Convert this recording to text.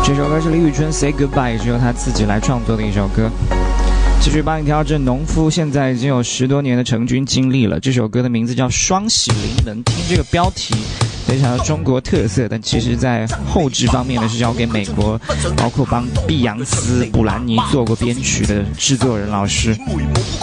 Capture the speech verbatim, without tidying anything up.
这首歌是李宇春《Say Goodbye》，是由他自己来创作的一首歌。继续帮你调这农夫现在已经有十多年的成军经历了。这首歌的名字叫《双喜临门》，听这个标题非常的中国特色，但其实在后制方面呢是交给美国，包括帮碧昂斯、布兰妮做过编曲的制作人老师。